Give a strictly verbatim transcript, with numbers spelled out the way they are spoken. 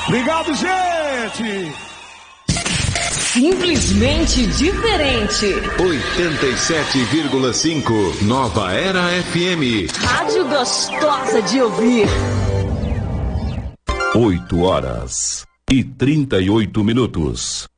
Obrigado, gente! Simplesmente diferente. oitenta e sete vírgula cinco Nova Era F M. Rádio gostosa de ouvir. oito horas e trinta e oito minutos.